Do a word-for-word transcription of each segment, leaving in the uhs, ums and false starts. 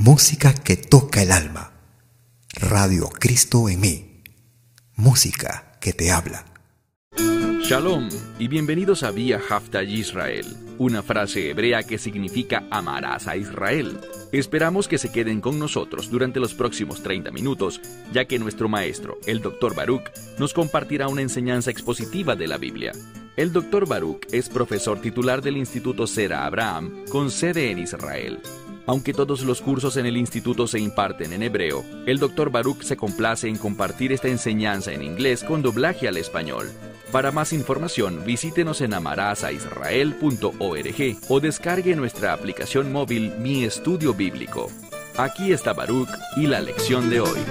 Música que toca el alma. Radio Cristo en mí. Música que te habla. Shalom y bienvenidos a Vía Haftaj Israel, una frase hebrea que significa amarás a Israel. Esperamos que se queden con nosotros durante los próximos treinta minutos, ya que nuestro maestro, el doctor Baruch, nos compartirá una enseñanza expositiva de la Biblia. El doctor Baruch es profesor titular del Instituto Sera Abraham, con sede en Israel. Aunque todos los cursos en el instituto se imparten en hebreo, el doctor Baruch se complace en compartir esta enseñanza en inglés con doblaje al español. Para más información, visítenos en amarasaisrael punto org o descargue nuestra aplicación móvil Mi Estudio Bíblico. Aquí está Baruch y la lección de hoy.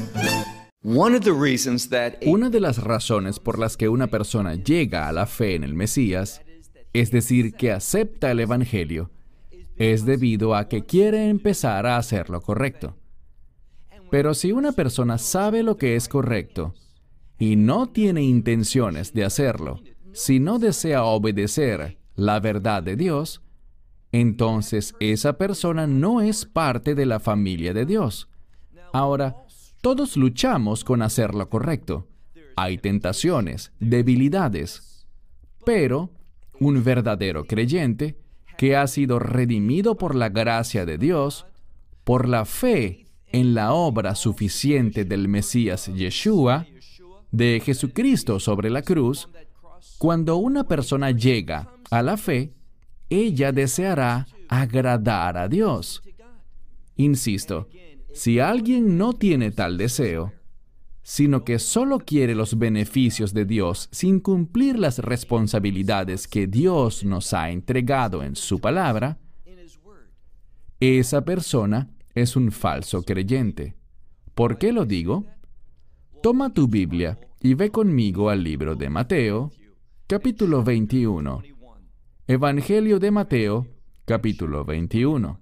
Una de las razones por las que una persona llega a la fe en el Mesías, es decir, que acepta el Evangelio, es debido a que quiere empezar a hacer lo correcto. Pero si una persona sabe lo que es correcto y no tiene intenciones de hacerlo, si no desea obedecer la verdad de Dios, entonces esa persona no es parte de la familia de Dios. Ahora, todos luchamos con hacer lo correcto. Hay tentaciones, debilidades, pero un verdadero creyente que ha sido redimido por la gracia de Dios, por la fe en la obra suficiente del Mesías Yeshua, de Jesucristo sobre la cruz, cuando una persona llega a la fe, ella deseará agradar a Dios. Insisto, si alguien no tiene tal deseo, sino que solo quiere los beneficios de Dios sin cumplir las responsabilidades que Dios nos ha entregado en su palabra, esa persona es un falso creyente. ¿Por qué lo digo? Toma tu Biblia y ve conmigo al libro de Mateo, capítulo veintiuno. Evangelio de Mateo, capítulo veintiuno.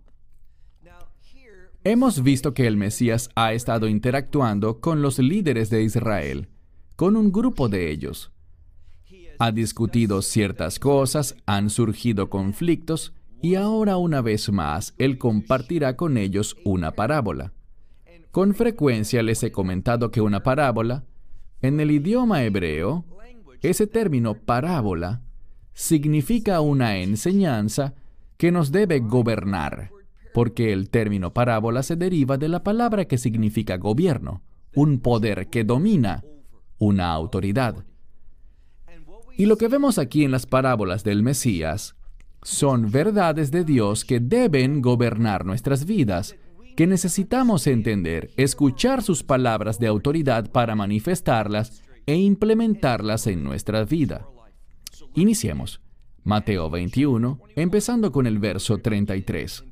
Hemos visto que el Mesías ha estado interactuando con los líderes de Israel, con un grupo de ellos. Ha discutido ciertas cosas, han surgido conflictos, y ahora una vez más Él compartirá con ellos una parábola. Con frecuencia les he comentado que una parábola, en el idioma hebreo, ese término parábola, significa una enseñanza que nos debe gobernar, porque el término parábola se deriva de la palabra que significa gobierno, un poder que domina, una autoridad. Y lo que vemos aquí en las parábolas del Mesías son verdades de Dios que deben gobernar nuestras vidas, que necesitamos entender, escuchar sus palabras de autoridad para manifestarlas e implementarlas en nuestra vida. Iniciemos. Mateo veintiuno, empezando con el verso treinta y tres.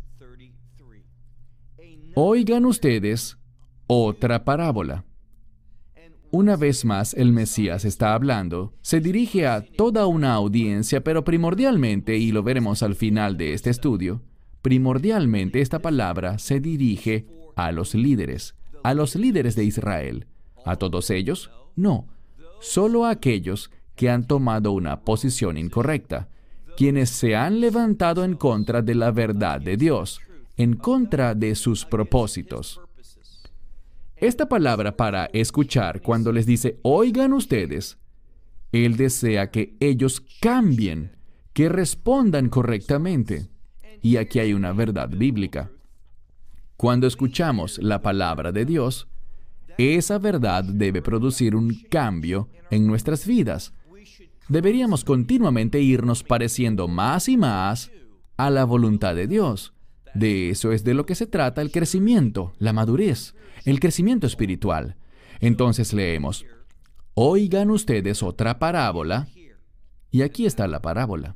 Oigan ustedes otra parábola. Una vez más, el Mesías está hablando. Se dirige a toda una audiencia, pero primordialmente, y lo veremos al final de este estudio, primordialmente esta palabra se dirige a los líderes, a los líderes de Israel. ¿A todos ellos? No, solo a aquellos que han tomado una posición incorrecta, quienes se han levantado en contra de la verdad de Dios, en contra de sus propósitos. Esta palabra para escuchar, cuando les dice, oigan ustedes, Él desea que ellos cambien, que respondan correctamente. Y aquí hay una verdad bíblica. Cuando escuchamos la palabra de Dios, esa verdad debe producir un cambio en nuestras vidas. Deberíamos continuamente irnos pareciendo más y más a la voluntad de Dios. De eso es de lo que se trata el crecimiento, la madurez, el crecimiento espiritual. Entonces leemos, oigan ustedes otra parábola, y aquí está la parábola.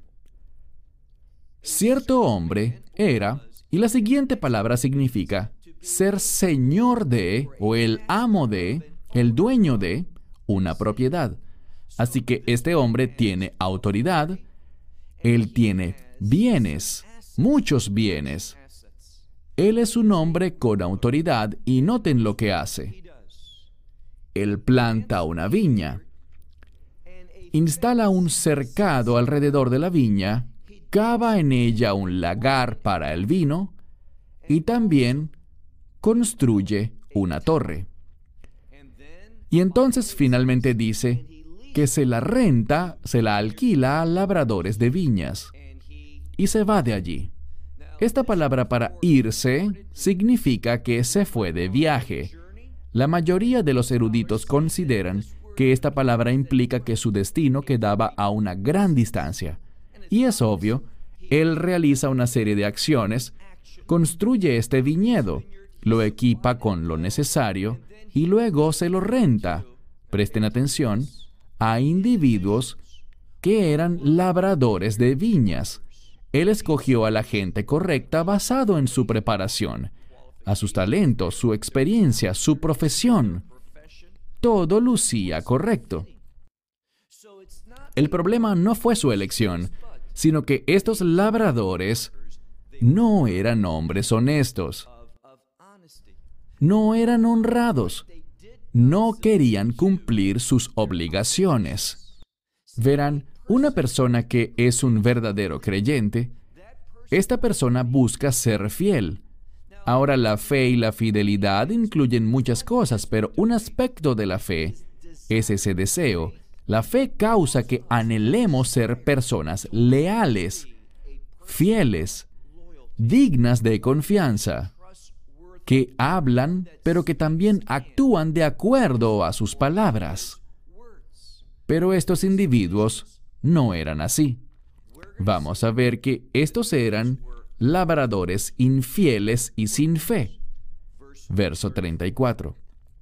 Cierto hombre era, y la siguiente palabra significa ser señor de, o el amo de, el dueño de, una propiedad. Así que este hombre tiene autoridad, él tiene bienes, muchos bienes. Él es un hombre con autoridad y noten lo que hace. Él planta una viña, instala un cercado alrededor de la viña, cava en ella un lagar para el vino, y también construye una torre. Y entonces finalmente dice que se la renta, se la alquila a labradores de viñas y se va de allí. Esta palabra para irse significa que se fue de viaje. La mayoría de los eruditos consideran que esta palabra implica que su destino quedaba a una gran distancia. Y es obvio, él realiza una serie de acciones, construye este viñedo, lo equipa con lo necesario y luego se lo renta, presten atención, a individuos que eran labradores de viñas. Él escogió a la gente correcta basado en su preparación, a sus talentos, su experiencia, su profesión. Todo lucía correcto. El problema no fue su elección, sino que estos labradores no eran hombres honestos. No eran honrados. No querían cumplir sus obligaciones. Verán, una persona que es un verdadero creyente, esta persona busca ser fiel. Ahora, la fe y la fidelidad incluyen muchas cosas, pero un aspecto de la fe es ese deseo. La fe causa que anhelemos ser personas leales, fieles, dignas de confianza, que hablan, pero que también actúan de acuerdo a sus palabras. Pero estos individuos no eran así. Vamos a ver que estos eran labradores infieles y sin fe. Verso treinta y cuatro.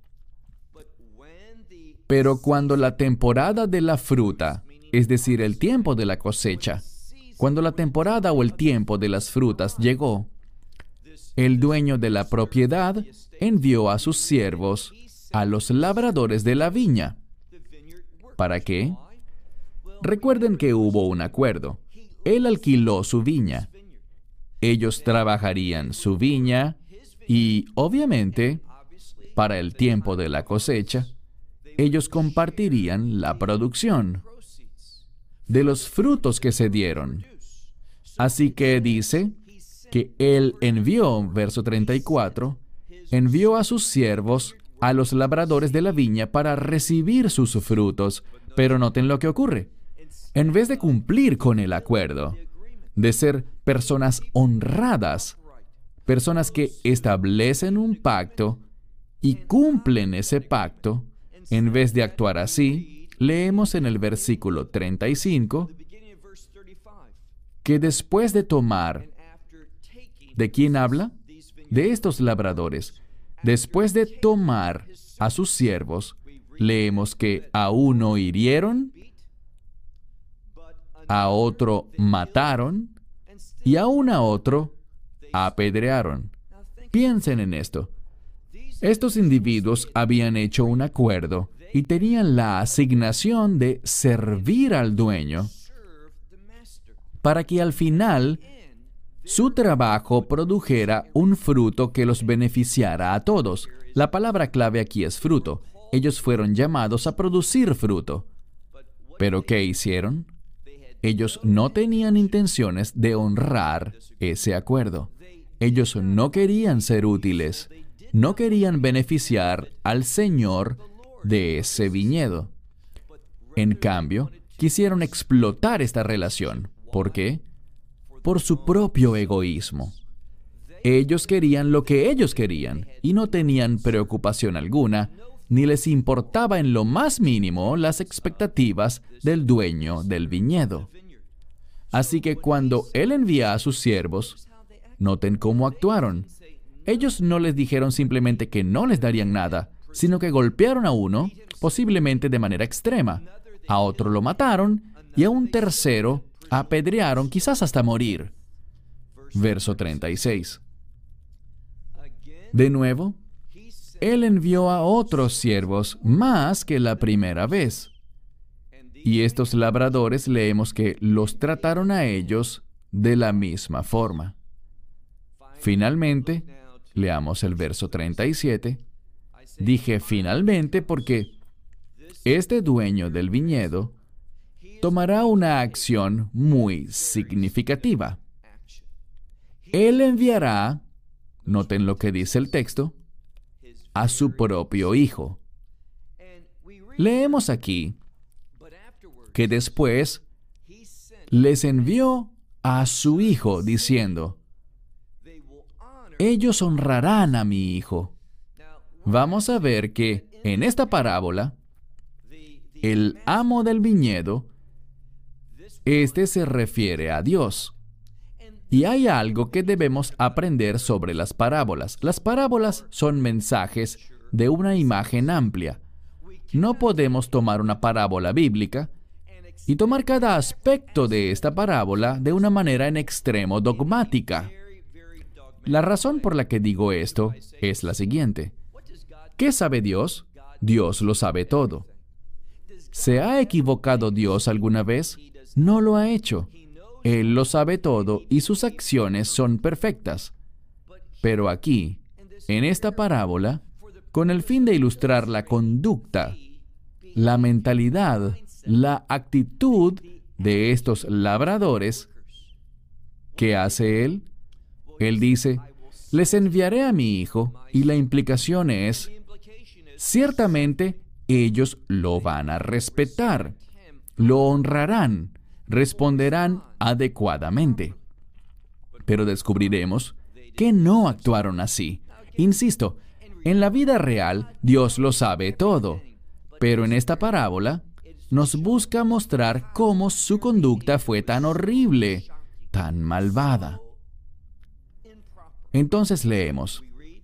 Pero cuando la temporada de la fruta, es decir, el tiempo de la cosecha, cuando la temporada o el tiempo de las frutas llegó, el dueño de la propiedad envió a sus siervos a los labradores de la viña. ¿Para qué? Recuerden que hubo un acuerdo. Él alquiló su viña. Ellos trabajarían su viña y, obviamente, para el tiempo de la cosecha, ellos compartirían la producción de los frutos que se dieron. Así que dice que Él envió, verso treinta y cuatro, envió a sus siervos a los labradores de la viña para recibir sus frutos. Pero noten lo que ocurre. En vez de cumplir con el acuerdo, de ser personas honradas, personas que establecen un pacto y cumplen ese pacto, en vez de actuar así, leemos en el versículo treinta y cinco que después de tomar, ¿de quién habla? De estos labradores. Después de tomar a sus siervos, leemos que a uno hirieron, a otro mataron y aún a otro apedrearon. Piensen en esto. Estos individuos habían hecho un acuerdo y tenían la asignación de servir al dueño para que al final su trabajo produjera un fruto que los beneficiara a todos. La palabra clave aquí es fruto. Ellos fueron llamados a producir fruto. ¿Pero qué hicieron? Ellos no tenían intenciones de honrar ese acuerdo. Ellos no querían ser útiles. No querían beneficiar al Señor de ese viñedo. En cambio, quisieron explotar esta relación. ¿Por qué? Por su propio egoísmo. Ellos querían lo que ellos querían y no tenían preocupación alguna, ni les importaba en lo más mínimo las expectativas del dueño del viñedo. Así que cuando Él envía a sus siervos, noten cómo actuaron. Ellos no les dijeron simplemente que no les darían nada, sino que golpearon a uno, posiblemente de manera extrema, a otro lo mataron y a un tercero apedrearon, quizás hasta morir. Verso treinta y seis. De nuevo, Él envió a otros siervos más que la primera vez. Y estos labradores leemos que los trataron a ellos de la misma forma. Finalmente, leamos el verso treinta y siete. Dije finalmente porque este dueño del viñedo tomará una acción muy significativa. Él enviará noten lo que dice el texto, a su propio Hijo. Leemos aquí que después les envió a su Hijo diciendo, ellos honrarán a mi Hijo. Vamos a ver que en esta parábola, el amo del viñedo, este se refiere a Dios. Y hay algo que debemos aprender sobre las parábolas. Las parábolas son mensajes de una imagen amplia. No podemos tomar una parábola bíblica y tomar cada aspecto de esta parábola de una manera en extremo dogmática. La razón por la que digo esto es la siguiente. ¿Qué sabe Dios? Dios lo sabe todo. ¿Se ha equivocado Dios alguna vez? No lo ha hecho. Él lo sabe todo y sus acciones son perfectas. Pero aquí, en esta parábola, con el fin de ilustrar la conducta, la mentalidad, la actitud de estos labradores, ¿qué hace Él? Él dice, les enviaré a mi Hijo, y la implicación es, ciertamente ellos lo van a respetar, lo honrarán, responderán adecuadamente. Pero descubriremos que no actuaron así. Insisto, en la vida real Dios lo sabe todo, pero en esta parábola nos busca mostrar cómo su conducta fue tan horrible, tan malvada. Entonces leemos,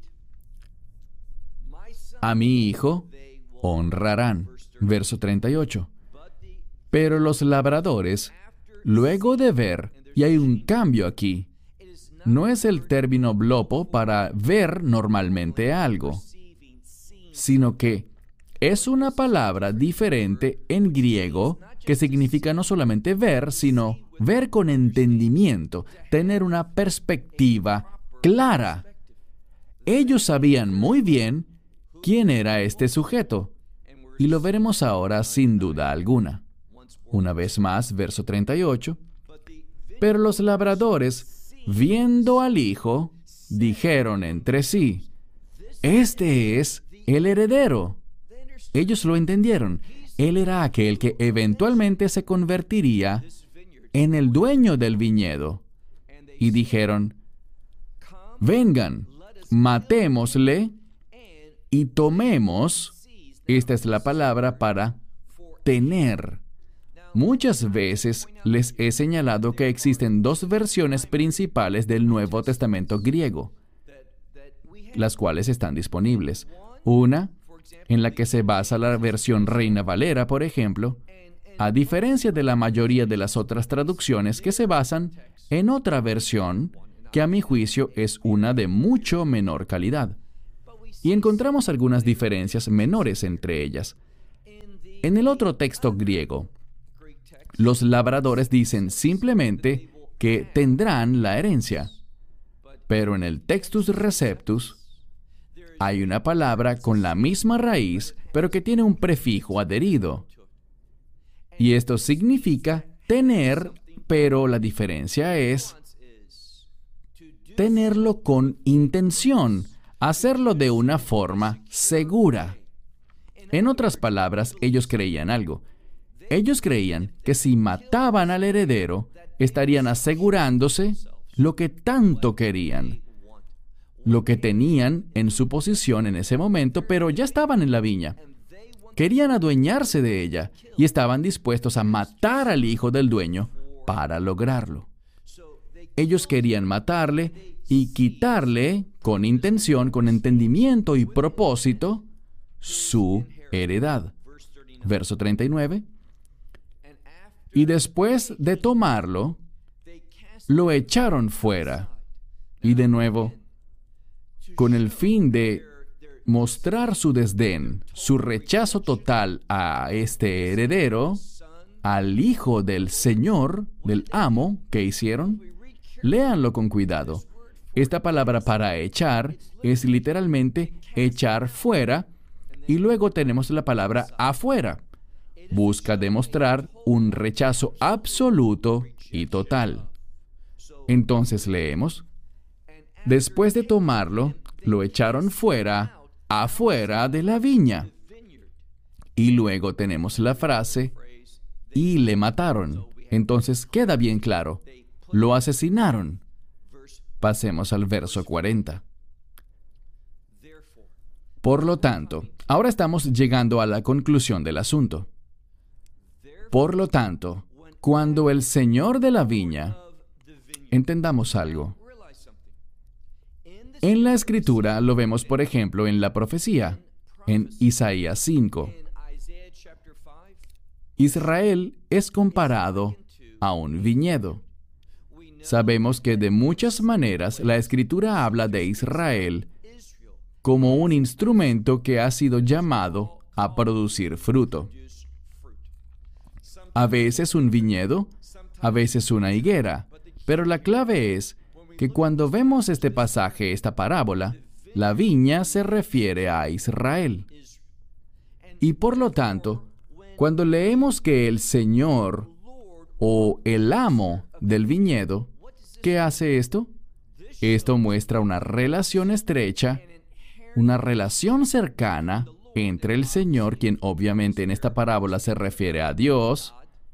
a mi Hijo honrarán, verso treinta y ocho. Pero los labradores, luego de ver, y hay un cambio aquí, no es el término blopo para ver normalmente algo, sino que es una palabra diferente en griego que significa no solamente ver, sino ver con entendimiento, tener una perspectiva clara. Ellos sabían muy bien quién era este sujeto, y lo veremos ahora sin duda alguna. Una vez más, verso treinta y ocho. Pero los labradores, viendo al Hijo, dijeron entre sí, este es el heredero. Ellos lo entendieron. Él era aquel que eventualmente se convertiría en el dueño del viñedo. Y dijeron, vengan, matémosle y tomemos. Esta es la palabra para tener. Muchas veces les he señalado que existen dos versiones principales del Nuevo Testamento griego, las cuales están disponibles. Una, en la que se basa la versión Reina Valera, por ejemplo, a diferencia de la mayoría de las otras traducciones que se basan en otra versión, que a mi juicio es una de mucho menor calidad. Y encontramos algunas diferencias menores entre ellas. En el otro texto griego, los labradores dicen simplemente que tendrán la herencia. Pero en el Textus Receptus hay una palabra con la misma raíz, pero que tiene un prefijo adherido. Y esto significa tener, pero la diferencia es tenerlo con intención, hacerlo de una forma segura. En otras palabras, ellos creían algo. Ellos creían que si mataban al heredero, estarían asegurándose lo que tanto querían, lo que tenían en su posición en ese momento, pero ya estaban en la viña. Querían adueñarse de ella y estaban dispuestos a matar al hijo del dueño para lograrlo. Ellos querían matarle y quitarle, con intención, con entendimiento y propósito, su heredad. Verso treinta y nueve. Y después de tomarlo, lo echaron fuera. Y de nuevo, con el fin de mostrar su desdén, su rechazo total a este heredero, al hijo del Señor, del amo, ¿qué hicieron? Léanlo con cuidado. Esta palabra para echar es literalmente echar fuera, y luego tenemos la palabra afuera. Busca demostrar un rechazo absoluto y total. Entonces leemos, Después de tomarlo, lo echaron fuera, afuera de la viña. Y luego tenemos la frase, y le mataron. Entonces queda bien claro, lo asesinaron. Pasemos al verso cuarenta. Por lo tanto, ahora estamos llegando a la conclusión del asunto. Por lo tanto, cuando el Señor de la viña, entendamos algo. En la Escritura lo vemos, por ejemplo, en la profecía, en Isaías cinco. Israel es comparado a un viñedo. Sabemos que de muchas maneras la Escritura habla de Israel como un instrumento que ha sido llamado a producir fruto. A veces un viñedo, a veces una higuera, pero la clave es que cuando vemos este pasaje, esta parábola, la viña se refiere a Israel. Y por lo tanto, cuando leemos que el Señor o el amo del viñedo, ¿qué hace esto? Esto muestra una relación estrecha, una relación cercana entre el Señor, quien obviamente en esta parábola se refiere a Dios.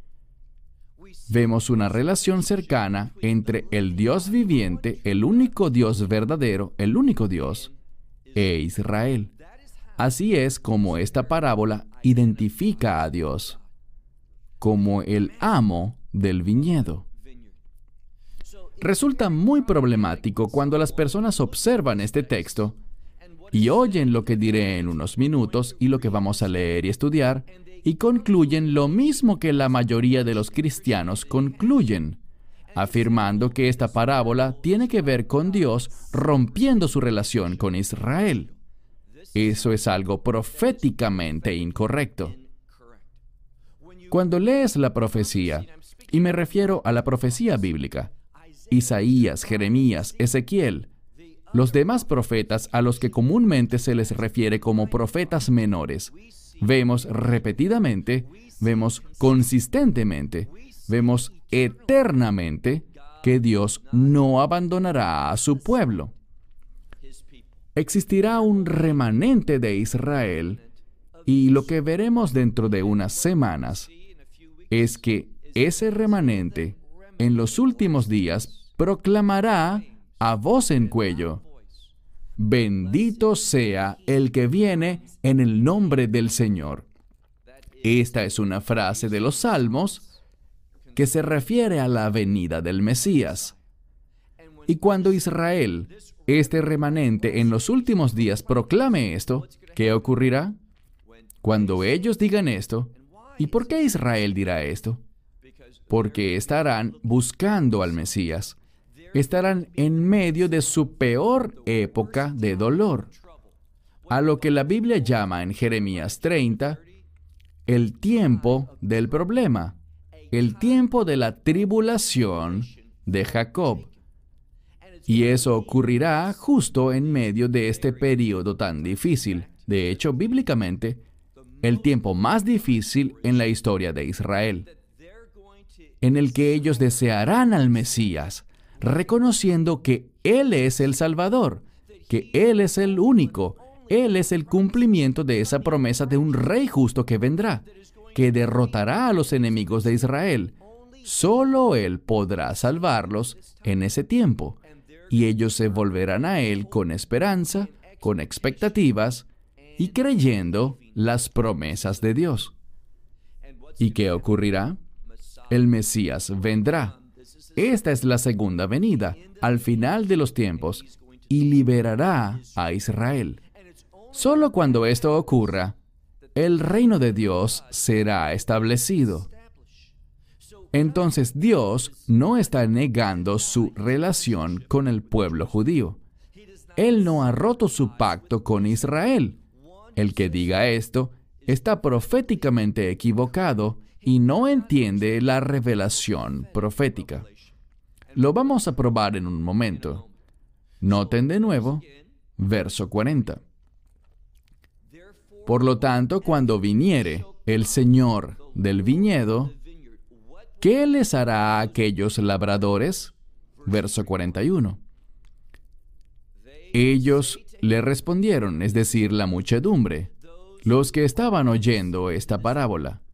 Vemos una relación cercana entre el Dios viviente, el único Dios verdadero, el único Dios, e Israel. Así es como esta parábola identifica a Dios como el amo del viñedo. Resulta muy problemático cuando las personas observan este texto y oyen lo que diré en unos minutos y lo que vamos a leer y estudiar, y concluyen lo mismo que la mayoría de los cristianos concluyen, afirmando que esta parábola tiene que ver con Dios rompiendo su relación con Israel. Eso es algo proféticamente incorrecto. Cuando lees la profecía, y me refiero a la profecía bíblica, Isaías, Jeremías, Ezequiel, los demás profetas a los que comúnmente se les refiere como profetas menores, vemos repetidamente, vemos consistentemente, vemos eternamente que Dios no abandonará a su pueblo. Existirá un remanente de Israel, y lo que veremos dentro de unas semanas es que ese remanente en los últimos días proclamará a voz en cuello: bendito sea el que viene en el nombre del Señor. Esta es una frase de los Salmos que se refiere a la venida del Mesías. Y cuando Israel, este remanente en los últimos días, proclame esto, ¿qué ocurrirá? Cuando ellos digan esto, ¿y por qué Israel dirá esto? Porque estarán buscando al Mesías. Estarán en medio de su peor época de dolor, a lo que la Biblia llama en Jeremías treinta, el tiempo del problema, el tiempo de la tribulación de Jacob. Y eso ocurrirá justo en medio de este período tan difícil. De hecho, bíblicamente, el tiempo más difícil en la historia de Israel, en el que ellos desearán al Mesías, reconociendo que Él es el Salvador, que Él es el único, Él es el cumplimiento de esa promesa de un Rey justo que vendrá, que derrotará a los enemigos de Israel. Solo Él podrá salvarlos en ese tiempo, y ellos se volverán a Él con esperanza, con expectativas, y creyendo las promesas de Dios. ¿Y qué ocurrirá? El Mesías vendrá. Esta es la segunda venida, al final de los tiempos, y liberará a Israel. Solo cuando esto ocurra, el reino de Dios será establecido. Entonces Dios no está negando su relación con el pueblo judío. Él no ha roto su pacto con Israel. El que diga esto está proféticamente equivocado y no entiende la revelación profética. Lo vamos a probar en un momento. Noten de nuevo, verso cuarenta. Por lo tanto, cuando viniere el Señor del viñedo, ¿qué les hará a aquellos labradores? Verso cuarenta y uno. Ellos le respondieron, es decir, la muchedumbre, los que estaban oyendo esta parábola.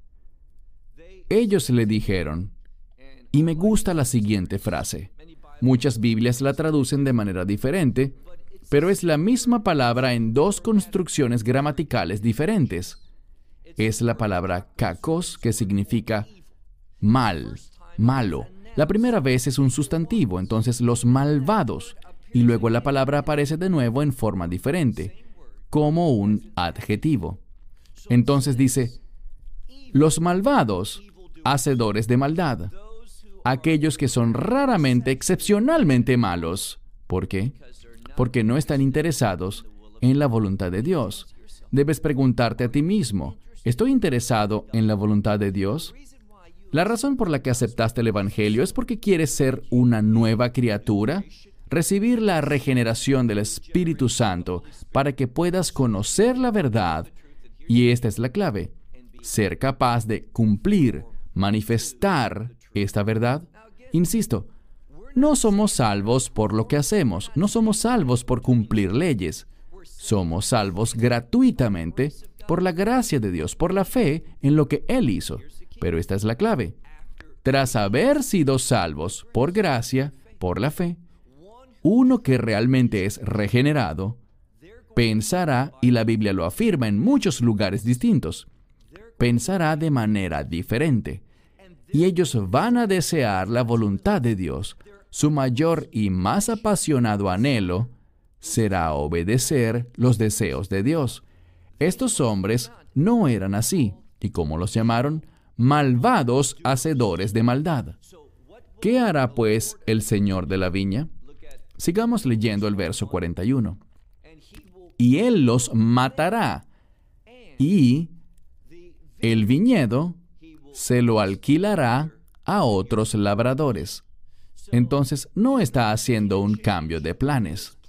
Ellos le dijeron, y me gusta la siguiente frase. Muchas Biblias la traducen de manera diferente, pero es la misma palabra en dos construcciones gramaticales diferentes. Es la palabra kakos, que significa mal, malo. La primera vez es un sustantivo, entonces los malvados, y luego la palabra aparece de nuevo en forma diferente, como un adjetivo. Entonces dice, los malvados, hacedores de maldad, aquellos que son raramente, excepcionalmente malos. ¿Por qué? Porque no están interesados en la voluntad de Dios. Debes preguntarte a ti mismo, ¿estoy interesado en la voluntad de Dios? La razón por la que aceptaste el Evangelio es porque quieres ser una nueva criatura, recibir la regeneración del Espíritu Santo para que puedas conocer la verdad. Y esta es la clave, ser capaz de cumplir, manifestar esta verdad. Insisto, no somos salvos por lo que hacemos, no somos salvos por cumplir leyes. Somos salvos gratuitamente por la gracia de Dios, por la fe en lo que Él hizo. Pero esta es la clave. Tras haber sido salvos por gracia, por la fe, uno que realmente es regenerado, pensará, y la Biblia lo afirma en muchos lugares distintos, pensará de manera diferente. Y ellos van a desear la voluntad de Dios. Su mayor y más apasionado anhelo será obedecer los deseos de Dios. Estos hombres no eran así, y como los llamaron, malvados hacedores de maldad. ¿Qué hará pues el Señor de la viña? Sigamos leyendo el verso cuarenta y uno. Y Él los matará, y el viñedo se lo alquilará a otros labradores. Entonces, no está haciendo un cambio de planes.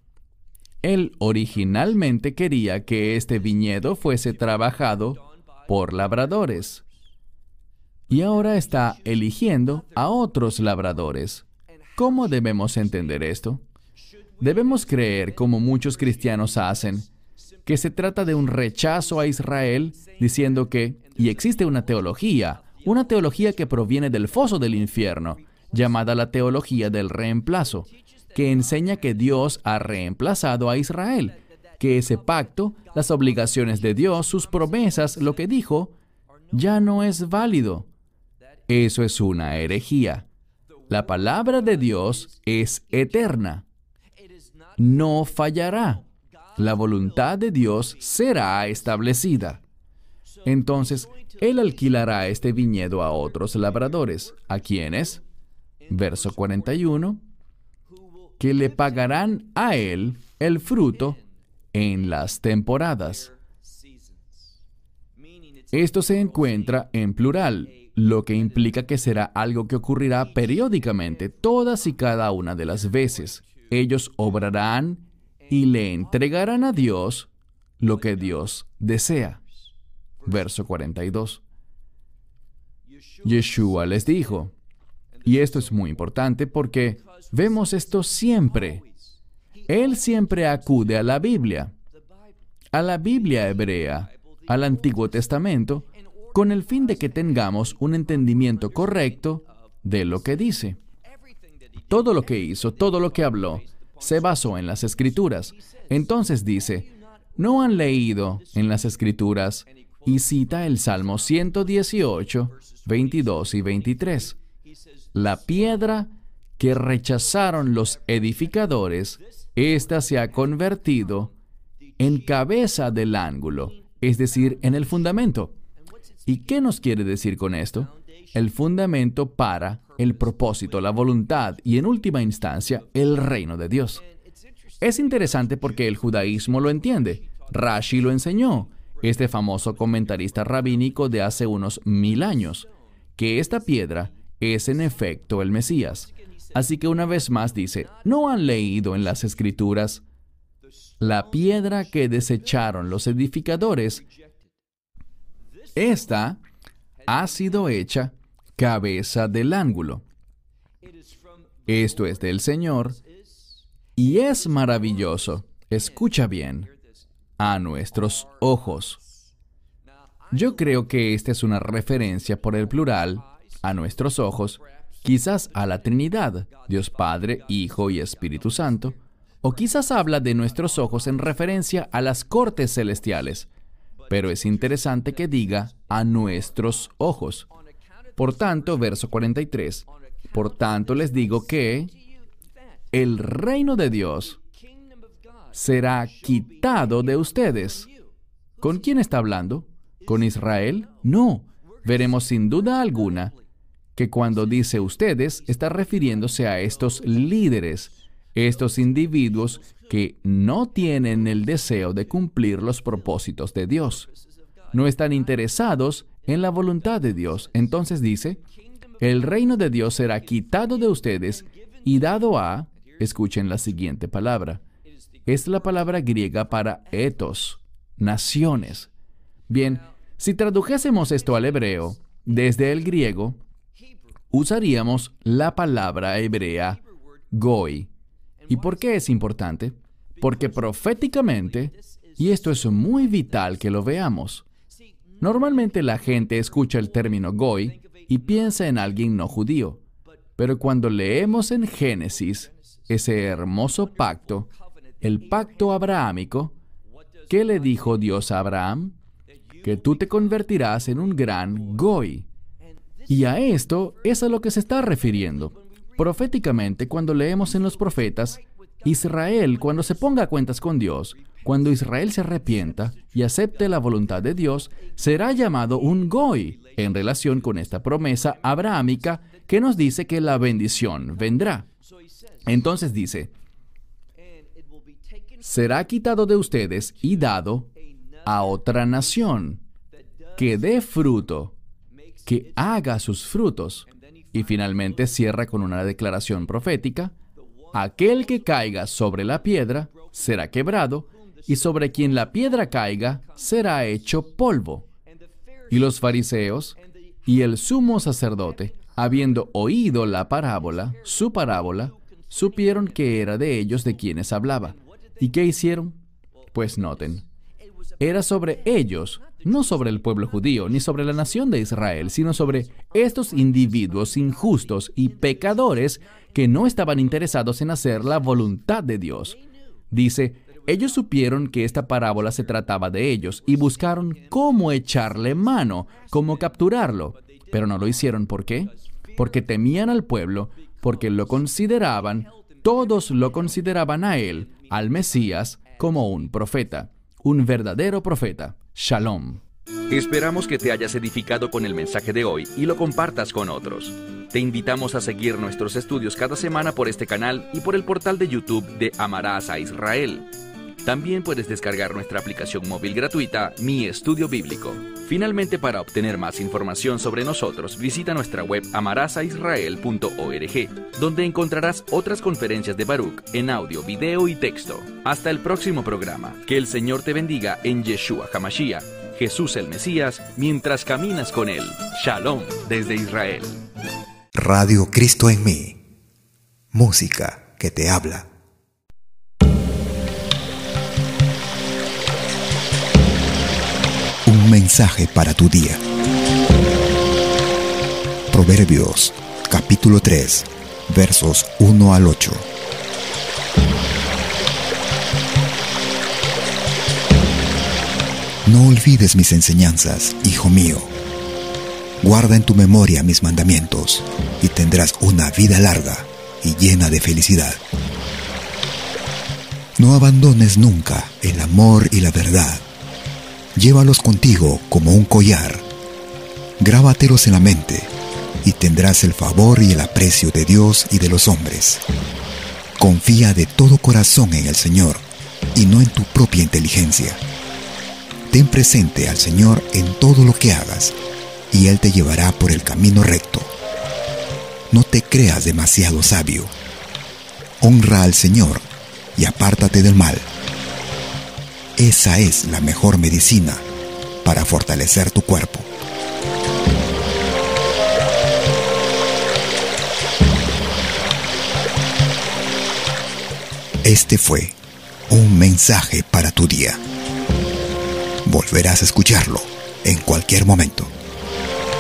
Él originalmente quería que este viñedo fuese trabajado por labradores. Y ahora está eligiendo a otros labradores. ¿Cómo debemos entender esto? Debemos creer, como muchos cristianos hacen, que se trata de un rechazo a Israel, diciendo que, y existe una teología, una teología que proviene del foso del infierno, llamada la teología del reemplazo, que enseña que Dios ha reemplazado a Israel, que ese pacto, las obligaciones de Dios, sus promesas, lo que dijo, ya no es válido. Eso es una herejía. La palabra de Dios es eterna. No fallará. La voluntad de Dios será establecida. Entonces, Él alquilará este viñedo a otros labradores. ¿A quiénes? Verso cuarenta y uno. Que le pagarán a Él el fruto en las temporadas. Esto se encuentra en plural, lo que implica que será algo que ocurrirá periódicamente, todas y cada una de las veces. Ellos obrarán y le entregarán a Dios lo que Dios desea. Verso cuarenta y dos. Yeshua les dijo, y esto es muy importante porque vemos esto siempre. Él siempre acude a la Biblia, a la Biblia hebrea, al Antiguo Testamento, con el fin de que tengamos un entendimiento correcto de lo que dice. Todo lo que hizo, todo lo que habló, se basó en las Escrituras. Entonces dice, ¿no han leído en las Escrituras? Y cita el Salmo ciento dieciocho, veintidós y veintitrés. La piedra que rechazaron los edificadores, ésta se ha convertido en cabeza del ángulo, es decir, en el fundamento. ¿Y qué nos quiere decir con esto? El fundamento para el propósito, la voluntad y, en última instancia, el reino de Dios. Es interesante porque el judaísmo lo entiende. Rashi lo enseñó, este famoso comentarista rabínico de hace unos mil años, que esta piedra es en efecto el Mesías. Así que una vez más dice, ¿no han leído en las Escrituras? La piedra que desecharon los edificadores, esta ha sido hecha cabeza del ángulo. Esto es del Señor, Y es maravilloso. Escucha bien. A nuestros ojos. Yo creo que esta es una referencia por el plural, a nuestros ojos, quizás a la Trinidad, Dios Padre, Hijo y Espíritu Santo, o quizás habla de nuestros ojos en referencia a las cortes celestiales. Pero es interesante que diga a nuestros ojos. Por tanto, verso cuarenta y tres, por tanto les digo que el reino de Dios será quitado de ustedes. ¿Con quién está hablando? ¿Con Israel? No. Veremos sin duda alguna que cuando dice ustedes, está refiriéndose a estos líderes, estos individuos que no tienen el deseo de cumplir los propósitos de Dios. No están interesados en la voluntad de Dios. Entonces dice, el reino de Dios será quitado de ustedes y dado a, escuchen la siguiente palabra, es la palabra griega para etos, naciones. Bien, si tradujésemos esto al hebreo, desde el griego, usaríamos la palabra hebrea goy. ¿Y por qué es importante? Porque proféticamente, y esto es muy vital que lo veamos, normalmente la gente escucha el término goy y piensa en alguien no judío. Pero cuando leemos en Génesis ese hermoso pacto, el pacto abrahámico, ¿qué le dijo Dios a Abraham? Que tú te convertirás en un gran goy. Y a esto es a lo que se está refiriendo. Proféticamente, cuando leemos en los profetas, Israel, cuando se ponga a cuentas con Dios, cuando Israel se arrepienta y acepte la voluntad de Dios, será llamado un goy, en relación con esta promesa abrahámica que nos dice que la bendición vendrá. Entonces dice, será quitado de ustedes y dado a otra nación, que dé fruto, que haga sus frutos. Y finalmente cierra con una declaración profética, aquel que caiga sobre la piedra será quebrado, y sobre quien la piedra caiga será hecho polvo. Y los fariseos y el sumo sacerdote, habiendo oído la parábola, su parábola, supieron que era de ellos de quienes hablaba. ¿Y qué hicieron? Pues noten, era sobre ellos, no sobre el pueblo judío, ni sobre la nación de Israel, sino sobre estos individuos injustos y pecadores que no estaban interesados en hacer la voluntad de Dios. Dice, ellos supieron que esta parábola se trataba de ellos y buscaron cómo echarle mano, cómo capturarlo, pero no lo hicieron. ¿Por qué? Porque temían al pueblo, porque lo consideraban, todos lo consideraban a él, al Mesías, como un profeta. Un verdadero profeta. Shalom. Esperamos que te hayas edificado con el mensaje de hoy y lo compartas con otros. Te invitamos a seguir nuestros estudios cada semana por este canal y por el portal de YouTube de Amarás a Israel. También puedes descargar nuestra aplicación móvil gratuita, Mi Estudio Bíblico. Finalmente, para obtener más información sobre nosotros, visita nuestra web amarás a israel punto org, donde encontrarás otras conferencias de Baruch en audio, video y texto. Hasta el próximo programa. Que el Señor te bendiga en Yeshua HaMashiach, Jesús el Mesías, mientras caminas con Él. Shalom desde Israel. Radio Cristo en mí. Música que te habla. Un mensaje para tu día. Proverbios, capítulo tres, versos uno al ocho. No olvides mis enseñanzas, hijo mío. Guarda en tu memoria mis mandamientos, y tendrás una vida larga y llena de felicidad. No abandones nunca el amor y la verdad. Llévalos contigo como un collar. Grábatelos en la mente, y tendrás el favor y el aprecio de Dios y de los hombres. Confía de todo corazón en el Señor, y no en tu propia inteligencia. Ten presente al Señor en todo lo que hagas, y Él te llevará por el camino recto. No te creas demasiado sabio. Honra al Señor, y apártate del mal. Esa es la mejor medicina para fortalecer tu cuerpo. Este fue un mensaje para tu día. Volverás a escucharlo en cualquier momento.